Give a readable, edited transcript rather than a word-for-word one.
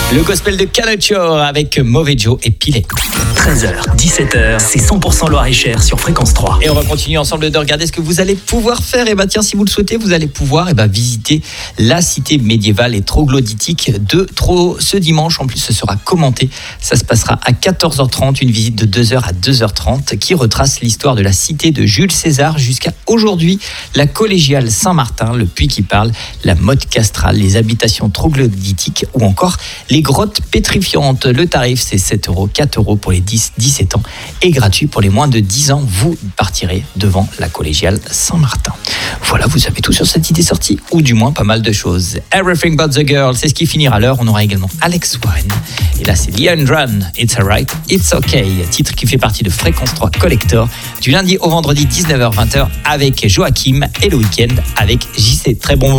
Le gospel de Calaccio avec Mauvais Joe et Pilet. 13h, 17h, c'est 100% Loir-et-Cher sur Fréquence 3. Et on va continuer ensemble de regarder ce que vous allez pouvoir faire. Et tiens, si vous le souhaitez, vous allez pouvoir visiter la cité médiévale et troglodytique de Troo ce dimanche. En plus, ce sera commenté. Ça se passera à 14h30, une visite de 2h à 2h30 qui retrace l'histoire de la cité de Jules César jusqu'à aujourd'hui. La collégiale Saint-Martin, le puits qui parle, la motte castrale, les habitations troglodytiques ou encore les grottes pétrifiantes. Le tarif, c'est 7 €, 4 € pour les 10-17 ans et gratuit pour les moins de 10 ans. Vous partirez devant la collégiale Saint-Martin. Voilà, vous savez tout sur cette idée sortie, ou du moins pas mal de choses. Everything But The Girl, c'est ce qui finira l'heure. On aura également Alex Warren. Et là, c'est Leandran, It's Alright, It's Okay, titre qui fait partie de Fréquence 3 Collector, du lundi au vendredi 19h-20h avec Joachim et le week-end avec JC. Très bon moment.